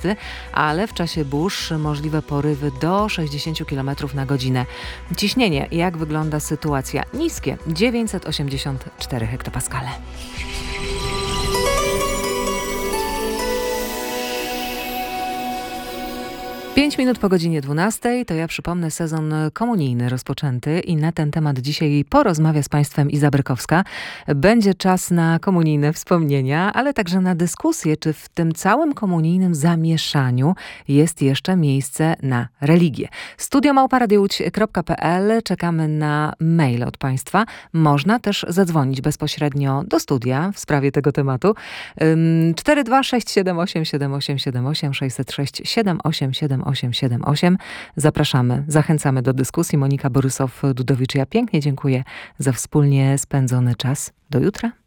porwisty, ale w czasie burz możliwe porywy do 60 km na godzinę. Ciśnienie, jak wygląda sytuacja? Niskie, 984 hektopaskale. 5 minut po godzinie 12, to ja przypomnę sezon komunijny rozpoczęty i na ten temat dzisiaj porozmawia z Państwem Iza Brykowska. Będzie czas na komunijne wspomnienia, ale także na dyskusję, czy w tym całym komunijnym zamieszaniu jest jeszcze miejsce na religię. studio@radiowłódź.pl. Czekamy na mail od Państwa. Można też zadzwonić bezpośrednio do studia w sprawie tego tematu. 42678 7878 606 7878 878. Zapraszamy, zachęcamy do dyskusji. Monika Borysow-Dudowicz, ja pięknie dziękuję za wspólnie spędzony czas. Do jutra.